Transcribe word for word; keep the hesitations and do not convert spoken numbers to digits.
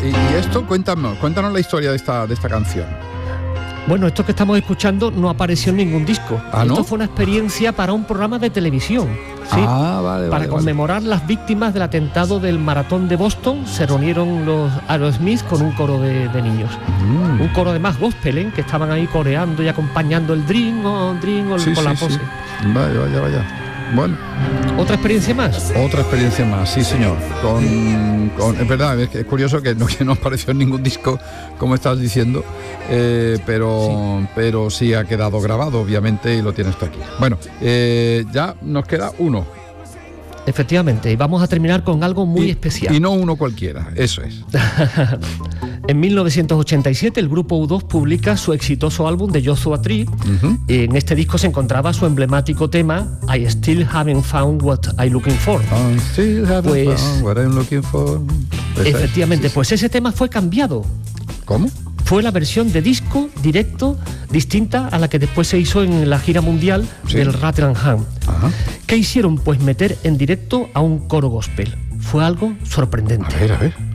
y, y esto, cuéntanos, cuéntanos la historia de esta, de esta canción. Bueno, esto que estamos escuchando no apareció en ningún disco. ¿Ah, no? Esto fue una experiencia para un programa de televisión. ¿Sí? Ah, vale, Para vale, conmemorar vale. las víctimas del atentado del maratón de Boston, se reunieron los Aerosmith con un coro de, de niños. Mm. Un coro de más gospel, ¿eh? Que estaban ahí coreando y acompañando el Dream on, Dream on, Sí, con sí, la sí. pose. Vaya, vaya, vaya. Bueno, ¿Otra experiencia más? otra experiencia más, sí señor. Con, con, es verdad, es, que es curioso que no, que no apareció en ningún disco, como estás diciendo, eh, pero, sí. pero sí ha quedado grabado, obviamente, y lo tienes tú aquí. Bueno, eh, ya nos queda uno. Efectivamente, y vamos a terminar con algo muy y, especial. Y no uno cualquiera, eso es. En mil novecientos ochenta y siete el grupo U dos publica su exitoso álbum de Joshua Tree. Uh-huh. En este disco se encontraba su emblemático tema I Still Haven't Found What I'm Looking For. I still haven't pues, found what I'm looking for. Efectivamente, sí, sí. Pues ese tema fue cambiado. ¿Cómo? Fue la versión de disco directo distinta a la que después se hizo en la gira mundial sí. del Rotherham. Ajá. ¿Qué hicieron? Pues meter en directo a un coro gospel. Fue algo sorprendente. A ver, a ver.